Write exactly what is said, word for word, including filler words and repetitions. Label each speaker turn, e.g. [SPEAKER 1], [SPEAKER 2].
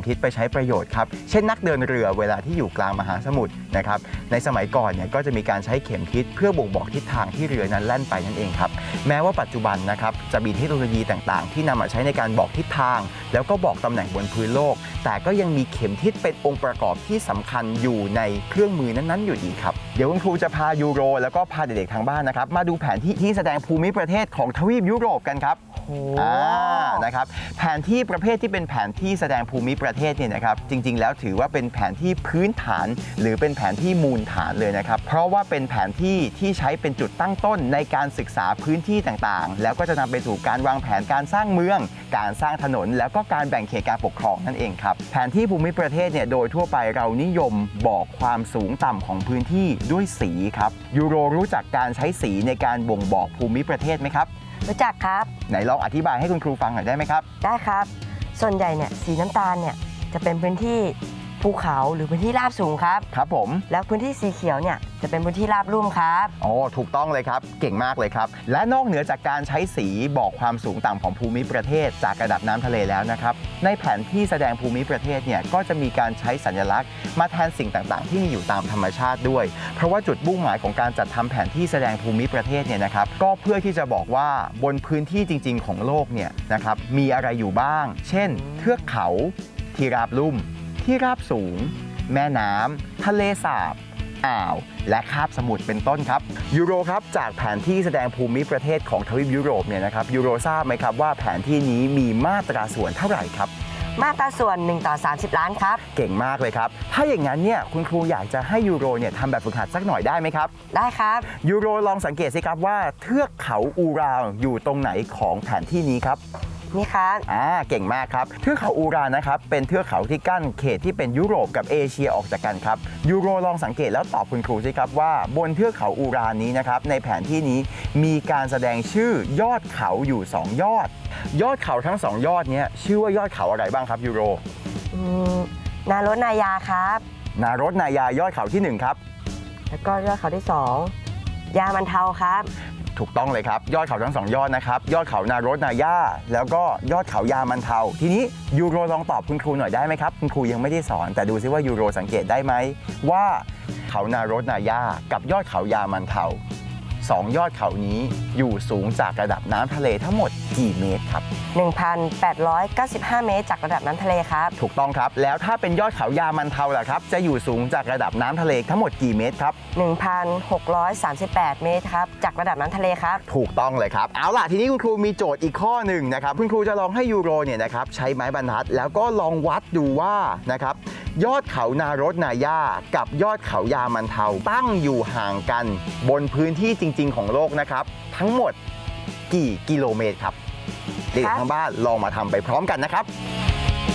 [SPEAKER 1] ทิศไปใช้ประโยชน์ครับเช่นนักเดินเรือเวลาที่อยู่กลางมหาสมุทรนะครับในสมัยก่อนเนี่ยก็จะมีการใช้เข็มทิศเพื่อบ่งบอกทิศทางที่เรือนั้นแล่นไปนั่นเองครับแม้ว่าปัจจุบันนะครับจะมีเทคโนโลยีต่างๆที่นำมาใช้ในการบอกทิศทางแล้วก็บอกตำแหน่งบนพื้นโลกแต่ก็ยังมีเข็มทิศเป็นองค์ประกอบที่สำคัญอยู่ในเครื่องมือนั้นๆอยู่ดีครับเดี๋ยวคุณครูจะพายูโรแล้วก็พาเด็กๆทางบ้านนะครับมาดูแผนที่ที่แสดงภูมิประเทศของทวีปยุโรปกันครับอ่านะครับแผนที่ประเภทที่เป็นแผนที่แสดงภูมิประเทศเนี่ยนะครับจริงๆแล้วถือว่าเป็นแผนที่พื้นฐานหรือเป็นแผนที่มูลฐานเลยนะครับเพราะว่าเป็นแผนที่ที่ใช้เป็นจุดตั้งต้นในการศึกษาพื้นที่ต่างๆแล้วก็จะนำไปสู่การวางแผนการสร้างเมืองการสร้างถนนแล้วก็การแบ่งเขตการปกครองนั่นเองครับแผนที่ภูมิประเทศเนี่ยโดยทั่วไปเรานิยมบอกความสูงต่ำของพื้นที่ด้วยสีครับยูโรรู้จักการใช้สีในการบ่งบอกภูมิประเทศไหมครับ
[SPEAKER 2] รู้จักครับ
[SPEAKER 1] ไหนลองอธิบายให้คุณครูฟังหน่อยได้ไหมครับ
[SPEAKER 2] ได้ครับส่วนใหญ่เนี่ยสีน้ำตาลเนี่ยจะเป็นพื้นที่ภูเขาหรือพื้นที่ราบสูงครับ
[SPEAKER 1] ครับผม
[SPEAKER 2] แล้วพื้นที่สีเขียวเนี่ยจะเป็นพื้นที่ราบลุ่มครับ
[SPEAKER 1] โอ้ถูกต้องเลยครับเก่งมากเลยครับและนอกเหนือจากการใช้สีบอกความสูงต่ำของภูมิประเทศจากระดับน้ำทะเลแล้วนะครับในแผนที่แสดงภูมิประเทศเนี่ยก็จะมีการใช้สัญลักษณ์มาแทนสิ่งต่างๆที่มีอยู่ตามธรรมชาติด้วยเพราะว่าจุดมุ่งหมายของการจัดทำแผนที่แสดงภูมิประเทศเนี่ยนะครับก็เพื่อที่จะบอกว่าบนพื้นที่จริงๆของโลกเนี่ยนะครับมีอะไรอยู่บ้างเช่นเทือกเขาที่ราบลุ่มที่ราบสูงแม่น้ำทะเลสาบอ่าวและคาบสมุทรเป็นต้นครับยูโรครับจากแผนที่แสดงภูมิประเทศของทวีปยุโรปเนี่ยนะครับยูโรทราบไหมครับว่าแผนที่นี้มีมาตราส่วนเท่าไหร่ครับ
[SPEAKER 2] มาตราส่วนหนึ่งต่อสามสิบล้านครับ
[SPEAKER 1] เก่งมากเลยครับถ้าอย่างนั้นเนี่ยคุณครูอยากจะให้ยูโรเนี่ยทำแบบฝึกหัดสักหน่อยได้ไหมครับ
[SPEAKER 2] ได้ครับ
[SPEAKER 1] ยูโรลองสังเกตสิครับว่าเทือกเขาอูราวอยู่ตรงไหนของแผนที่นี้ครับ
[SPEAKER 2] นี่ครับ
[SPEAKER 1] อ่าเก่งมากครับเทือกเขาอูรานนะครับเป็นเทือกเขาที่กั้นเขตที่เป็นยุโรปกับเอเชียออกจากกันครับยูโรลองสังเกตแล้วตอบคุณครูสิครับว่าบนเทือกเขาอูรานนี้นะครับในแผนที่นี้มีการแสดงชื่อยอดเขาอยู่สองยอดยอดเขาทั้งสองยอดนี้ชื่อว่ายอดเขาอะไรบ้างครับยูโร
[SPEAKER 2] นารถนายาครับ
[SPEAKER 1] นารถนายายอดเขาที่หนึ่งครับ
[SPEAKER 2] แล้วก็ยอดเขาที่สองยามันเทาครับ
[SPEAKER 1] ถูกต้องเลยครับยอดเขาทั้งสองยอดนะครับยอดเขานารถนายาแล้วก็ยอดเขายามันเทาทีนี้ยูโรลองตอบคุณครูหน่อยได้ไหมครับคุณครูยังไม่ได้สอนแต่ดูซิว่ายูโรสังเกตได้ไหมว่าเขานารถนายากับยอดเขายามันเทาสองยอดเขานี้อยู่สูงจากระดับน้ำทะเลทั้งหมดกี่เมตรครับ
[SPEAKER 2] หนึ่งพันแปดร้อยเก้าสิบห้า เมตรจากระดับน้ำทะเลครับ
[SPEAKER 1] ถูกต้องครับแล้วถ้าเป็นยอดเขายามันเทาล่ะครับจะอยู่สูงจากระดับน้ำทะเลทั้งหมดกี่เมตรครับ
[SPEAKER 2] หนึ่งพันหกร้อยสามสิบแปด เมตรครับจากระดับน้ำทะเลครับ
[SPEAKER 1] ถูกต้องเลยครับเอาล่ะทีนี้คุณครูมีโจทย์อีกข้อหนึ่งนะครับคุณครูจะลองให้ยูโรเนี่ยนะครับใช้ไม้บรรทัดแล้วก็ลองวัดดูว่านะครับยอดเขานารถนายากับยอดเขายามันเทาตั้งอยู่ห่างกันบนพื้นที่จริงๆของโลกนะครับทั้งหมดกี่กิโลเมตรครับเด็กทางบ้านลองมาทำไปพร้อมกันนะครับ